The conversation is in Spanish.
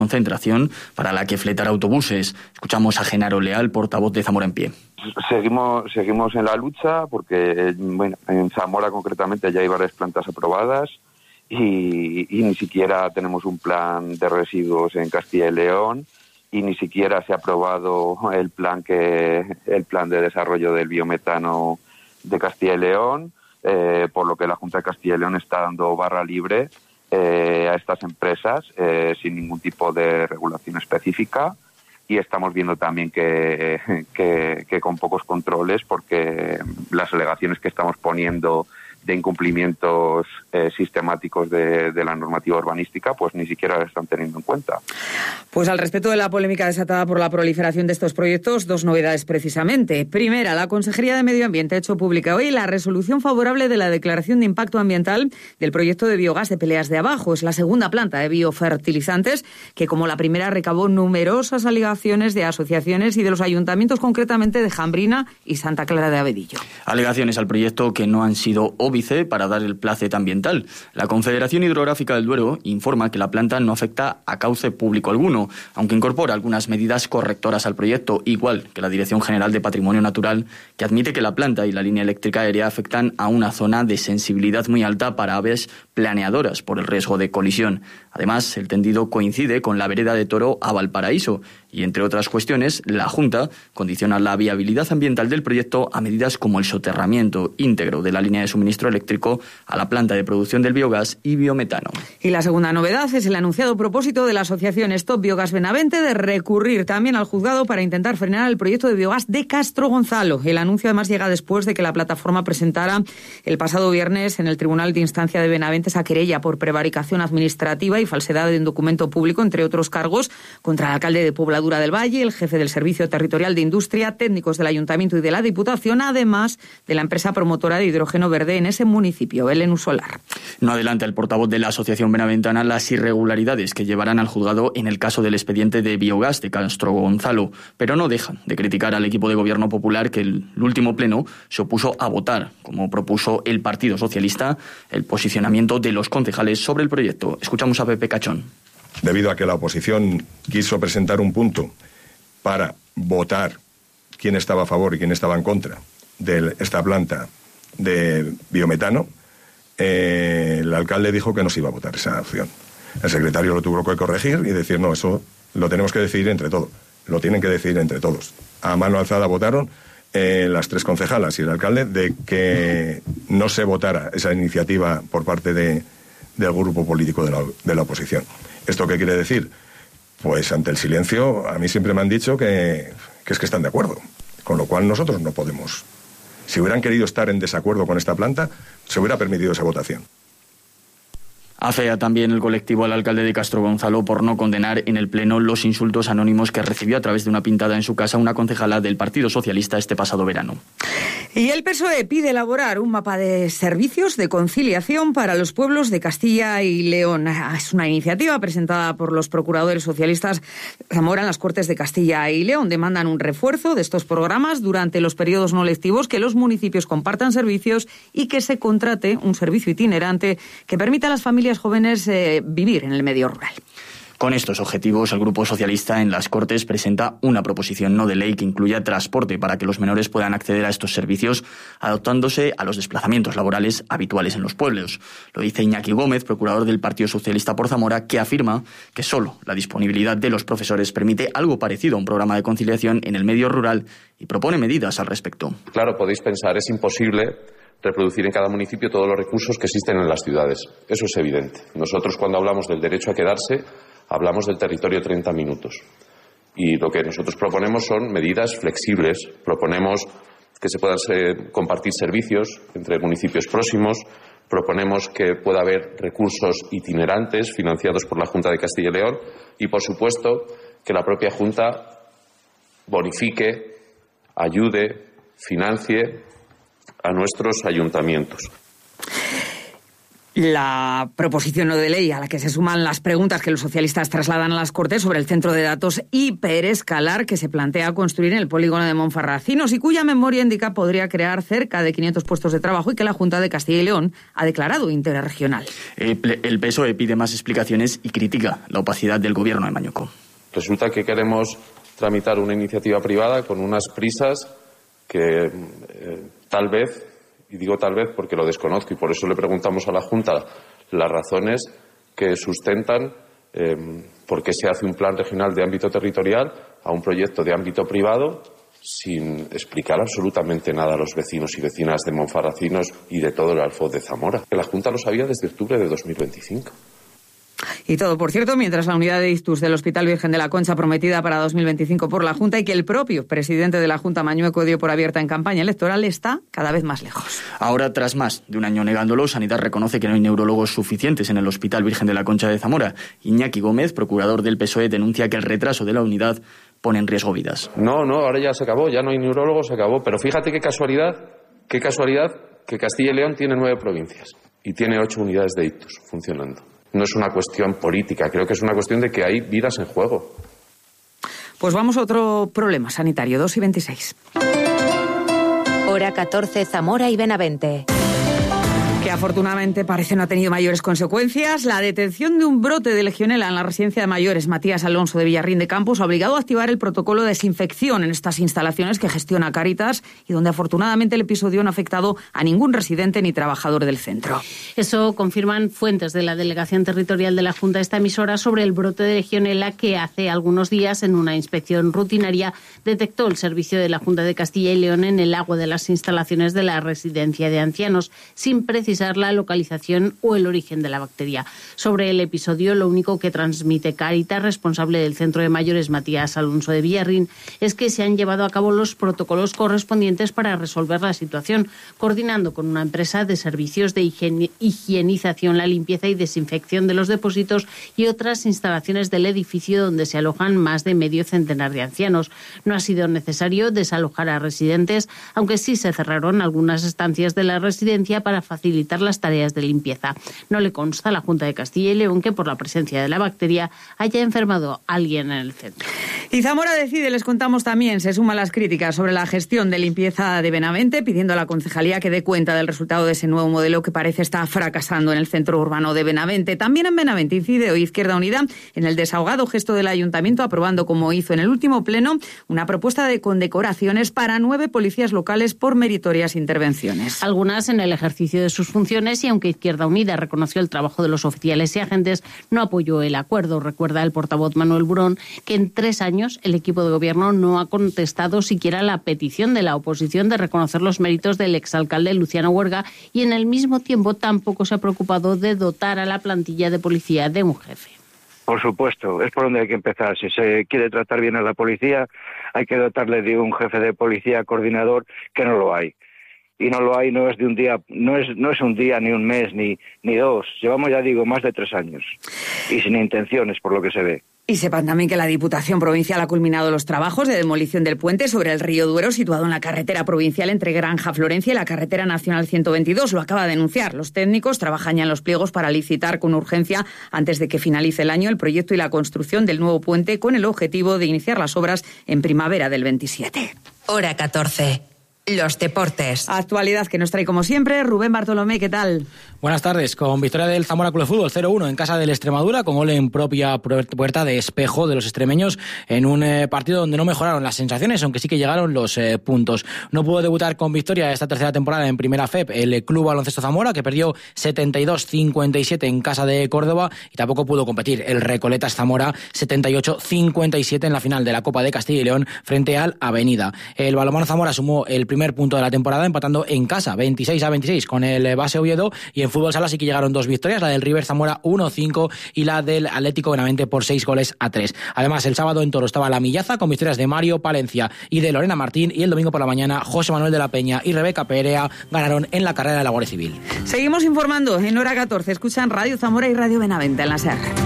concentración para la que fletar autobuses. Escuchamos a Genaro Leal, portavoz de Zamora en Pie. Seguimos en la lucha porque, bueno, en Zamora concretamente ya hay varias plantas aprobadas y ni siquiera tenemos un plan de residuos en Castilla y León y ni siquiera se ha aprobado el plan de desarrollo del biometano de Castilla y León, por lo que la Junta de Castilla y León está dando barra libre a estas empresas sin ningún tipo de regulación específica, y estamos viendo también que con pocos controles, porque las alegaciones que estamos poniendo de incumplimientos sistemáticos de la normativa urbanística, pues ni siquiera la están teniendo en cuenta. Pues al respecto de la polémica desatada por la proliferación de estos proyectos, dos novedades precisamente. Primera, la Consejería de Medio Ambiente ha hecho pública hoy la resolución favorable de la declaración de impacto ambiental del proyecto de biogás de Peleas de Abajo. Es la segunda planta de biofertilizantes que, como la primera, recabó numerosas alegaciones de asociaciones y de los ayuntamientos, concretamente de Jambrina y Santa Clara de Abedillo. Alegaciones al proyecto que no han sido óbice para dar el placet ambiental. La Confederación Hidrográfica del Duero informa que la planta no afecta a cauce público alguno, aunque incorpora algunas medidas correctoras al proyecto, igual que la Dirección General de Patrimonio Natural, que admite que la planta y la línea eléctrica aérea afectan a una zona de sensibilidad muy alta para aves planeadoras por el riesgo de colisión. Además, el tendido coincide con la vereda de Toro a Valparaíso y, entre otras cuestiones, la Junta condiciona la viabilidad ambiental del proyecto a medidas como el soterramiento íntegro de la línea de suministro eléctrico a la planta de producción del biogás y biometano. Y la segunda novedad es el anunciado propósito de la asociación Stop Biogás Benavente de recurrir también al juzgado para intentar frenar el proyecto de biogás de Castro Gonzalo. El anuncio además llega después de que la plataforma presentara el pasado viernes en el Tribunal de Instancia de Benavente esa querella por prevaricación administrativa y falsedad de un documento público, entre otros cargos, contra el alcalde de Pobladura del Valle, el jefe del Servicio Territorial de Industria, técnicos del Ayuntamiento y de la Diputación, además de la empresa promotora de hidrógeno verde en ese municipio, Belén Solar. No adelanta el portavoz de la Asociación Benaventana las irregularidades que llevarán al juzgado en el caso del expediente de biogás de Castro Gonzalo, pero no dejan de criticar al equipo de gobierno popular que el último pleno se opuso a votar, como propuso el Partido Socialista, el posicionamiento de los concejales sobre el proyecto. Escuchamos a Pepe Cachón. Debido a que la oposición quiso presentar un punto para votar quién estaba a favor y quién estaba en contra de esta planta de biometano, el alcalde dijo que no se iba a votar esa opción. El secretario lo tuvo que corregir y decir, no, eso lo tenemos que decidir entre todos. Lo tienen que decidir entre todos. A mano alzada votaron las tres concejalas y el alcalde de que no se votara esa iniciativa por parte del grupo político de la oposición. ¿Esto qué quiere decir? Pues ante el silencio, a mí siempre me han dicho que es que están de acuerdo. Con lo cual nosotros no podemos. Si hubieran querido estar en desacuerdo con esta planta, se hubiera permitido esa votación. Afea también el colectivo al alcalde de Castro Gonzalo por no condenar en el Pleno los insultos anónimos que recibió a través de una pintada en su casa una concejala del Partido Socialista este pasado verano. Y el PSOE pide elaborar un mapa de servicios de conciliación para los pueblos de Castilla y León. Es una iniciativa presentada por los procuradores socialistas de Zamora en las Cortes de Castilla y León. Demandan un refuerzo de estos programas durante los periodos no lectivos, que los municipios compartan servicios y que se contrate un servicio itinerante que permita a las familias jóvenes vivir en el medio rural. Con estos objetivos, el Grupo Socialista en las Cortes presenta una proposición no de ley que incluya transporte para que los menores puedan acceder a estos servicios, adaptándose a los desplazamientos laborales habituales en los pueblos. Lo dice Iñaki Gómez, procurador del Partido Socialista por Zamora, que afirma que solo la disponibilidad de los profesores permite algo parecido a un programa de conciliación en el medio rural y propone medidas al respecto. Claro, podéis pensar, es imposible reproducir en cada municipio todos los recursos que existen en las ciudades. Eso es evidente. Nosotros, cuando hablamos del derecho a quedarse, hablamos del territorio 30 minutos. Y lo que nosotros proponemos son medidas flexibles. Proponemos que se puedan compartir servicios entre municipios próximos. Proponemos que pueda haber recursos itinerantes financiados por la Junta de Castilla y León. Y, por supuesto, que la propia Junta bonifique, ayude, financie a nuestros ayuntamientos. La proposición no de ley a la que se suman las preguntas que los socialistas trasladan a las Cortes sobre el centro de datos hiperescalar que se plantea construir en el polígono de Monfarracinos y cuya memoria indica podría crear cerca de 500 puestos de trabajo y que la Junta de Castilla y León ha declarado interregional. El PSOE pide más explicaciones y critica la opacidad del gobierno de Mañueco. Resulta que queremos tramitar una iniciativa privada con unas prisas que tal vez, y digo tal vez porque lo desconozco y por eso le preguntamos a la Junta las razones que sustentan por qué se hace un plan regional de ámbito territorial a un proyecto de ámbito privado sin explicar absolutamente nada a los vecinos y vecinas de Monfarracinos y de todo el Alfoz de Zamora. Que la Junta lo sabía desde octubre de 2025. Y todo, por cierto, mientras la unidad de ictus del Hospital Virgen de la Concha prometida para 2025 por la Junta y que el propio presidente de la Junta, Mañueco, dio por abierta en campaña electoral, está cada vez más lejos. Ahora, tras más de un año negándolo, Sanidad reconoce que no hay neurólogos suficientes en el Hospital Virgen de la Concha de Zamora. Iñaki Gómez, procurador del PSOE, denuncia que el retraso de la unidad pone en riesgo vidas. No, ahora ya se acabó, ya no hay neurólogos, se acabó. Pero fíjate qué casualidad que Castilla y León tiene 9 provincias y tiene 8 unidades de ictus funcionando. No es una cuestión política, creo que es una cuestión de que hay vidas en juego. Pues vamos a otro problema sanitario, 2:26. Hora 14, Zamora y Benavente. Que afortunadamente parece no ha tenido mayores consecuencias. La detención de un brote de legionela en la residencia de mayores Matías Alonso de Villarrín de Campos ha obligado a activar el protocolo de desinfección en estas instalaciones que gestiona Cáritas y donde afortunadamente el episodio no ha afectado a ningún residente ni trabajador del centro. Eso confirman fuentes de la Delegación Territorial de la Junta de esta emisora sobre el brote de legionela que hace algunos días en una inspección rutinaria detectó el servicio de la Junta de Castilla y León en el agua de las instalaciones de la residencia de ancianos, sin precisar la localización o el origen de la bacteria. Sobre el episodio, lo único que transmite Cáritas, responsable del centro de mayores Matías Alonso de Villarrín, es que se han llevado a cabo los protocolos correspondientes para resolver la situación, coordinando con una empresa de servicios de higienización, la limpieza y desinfección de los depósitos y otras instalaciones del edificio donde se alojan más de medio centenar de ancianos. No ha sido necesario desalojar a residentes, aunque sí se cerraron algunas estancias de la residencia para facilitar las tareas de limpieza. No le consta a la Junta de Castilla y León que por la presencia de la bacteria haya enfermado a alguien en el centro. Y Zamora Decide, les contamos también, se suman las críticas sobre la gestión de limpieza de Benavente, pidiendo a la concejalía que dé cuenta del resultado de ese nuevo modelo que parece estar fracasando en el centro urbano de Benavente. También en Benavente incide hoy Izquierda Unida en el desahogado gesto del ayuntamiento, aprobando, como hizo en el último pleno, una propuesta de condecoraciones para 9 policías locales por meritorias intervenciones. Algunas en el ejercicio de sus funciones, y aunque Izquierda Unida reconoció el trabajo de los oficiales y agentes, no apoyó el acuerdo. Recuerda el portavoz Manuel Burón que en 3 años el equipo de gobierno no ha contestado siquiera la petición de la oposición de reconocer los méritos del exalcalde Luciano Huerga y en el mismo tiempo tampoco se ha preocupado de dotar a la plantilla de policía de un jefe. Por supuesto, es por donde hay que empezar. Si se quiere tratar bien a la policía, hay que dotarle de un jefe de policía coordinador, que no lo hay. Y no lo hay, no es de un día, no es un día, ni un mes, ni 2. Llevamos, ya digo, más de 3 años. Y sin intenciones, por lo que se ve. Y sepan también que la Diputación Provincial ha culminado los trabajos de demolición del puente sobre el río Duero, situado en la carretera provincial entre Granja Florencia y la carretera nacional 122. Lo acaba de anunciar. Los técnicos trabajan ya en los pliegos para licitar con urgencia, antes de que finalice el año, el proyecto y la construcción del nuevo puente, con el objetivo de iniciar las obras en primavera del 27. Hora 14. Los deportes. Actualidad que nos trae, como siempre, Rubén Bartolomé. ¿Qué tal? Buenas tardes. Con victoria del Zamora Club de Fútbol 0-1 en casa del Extremadura, con gol en propia puerta de Espejo de los extremeños, en un partido donde no mejoraron las sensaciones, aunque sí que llegaron los puntos. No pudo debutar con victoria esta tercera temporada en Primera FEP el Club Baloncesto Zamora, que perdió 72-57 en casa de Córdoba, y tampoco pudo competir el Recoletas Zamora 78-57 en la final de la Copa de Castilla y León frente al Avenida. El Balonmano Zamora sumó el primer punto de la temporada empatando en casa 26-26 con el Base Oviedo, y en fútbol sala sí que llegaron 2 victorias, la del River Zamora 1-5 y la del Atlético Benavente por 6-3. Además, el sábado en Toro estaba la Millaza con victorias de Mario Palencia y de Lorena Martín, y el domingo por la mañana José Manuel de la Peña y Rebeca Perea ganaron en la carrera de la Guardia Civil. Seguimos informando en Hora 14. Escuchan Radio Zamora y Radio Benavente en la SER.